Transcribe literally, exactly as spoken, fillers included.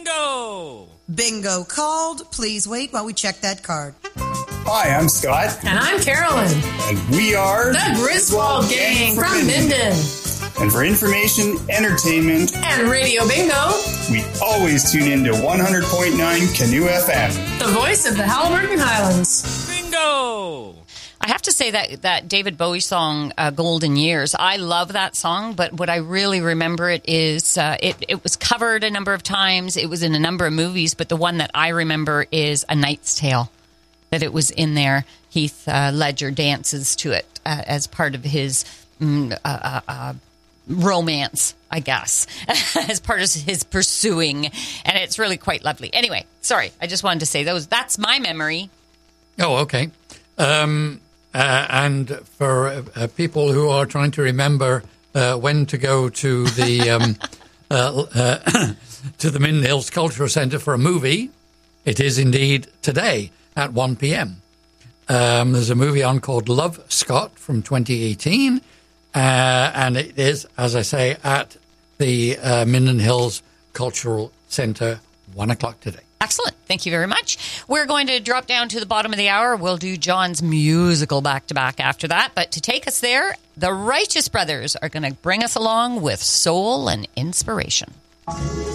Bingo! Bingo called. Please wait while we check that card. Hi, I'm Scott. And I'm Carolyn. And we are the Griswold Gang from, from Minden. Minden. And for information, entertainment, and Radio Bingo, we always tune in to one hundred point nine Canoe F M. The voice of the Haliburton Highlands. Bingo! I have to say that that David Bowie song, uh, Golden Years, I love that song, but what I really remember it is uh, it, it was covered a number of times. It was in a number of movies, but the one that I remember is A Knight's Tale, that it was in there. Heath uh, Ledger dances to it uh, as part of his mm, uh, uh, uh, romance, I guess, as part of his pursuing, and it's really quite lovely. Anyway, sorry, I just wanted to say those. That's my memory. Oh, okay. Um, uh, and for uh, people who are trying to remember uh, when to go to the um, uh, uh, to the Minden Hills Cultural Centre for a movie, it is indeed today at one p.m. Um, there's a movie on called Love, Scott from twenty eighteen, uh, and it is, as I say, at the uh, Minden Hills Cultural Centre, one o'clock today. Excellent. Thank you very much. We're going to drop down to the bottom of the hour. We'll do John's musical back-to-back after that. But to take us there, the Righteous Brothers are going to bring us along with soul and inspiration.